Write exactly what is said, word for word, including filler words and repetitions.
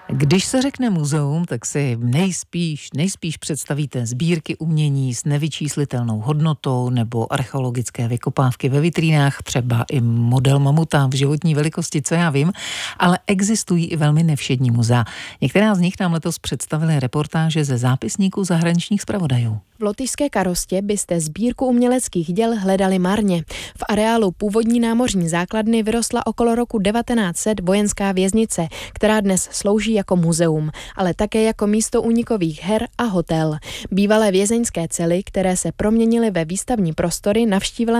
Když se řekne muzeum, tak si nejspíš, nejspíš představíte sbírky umění s nevyčíslitelnou hodnotou nebo archeologické vykopávky ve vitrínách, třeba i model mamuta v životní velikosti, co já vím, ale existují i velmi nevšední muzea. Některá z nich nám letos představily reportáže ze zápisníků zahraničních zpravodajů. V lotyšské Karostě byste sbírku uměleckých děl hledali marně. V areálu původní námořní základny vyrostla okolo roku devatenáct set vojenská věznice, která dnes slouží jako muzeum, ale také jako místo únikových her a hotel. Bývalé vězeňské cely, které se proměnily ve výstavní prostory, navštívila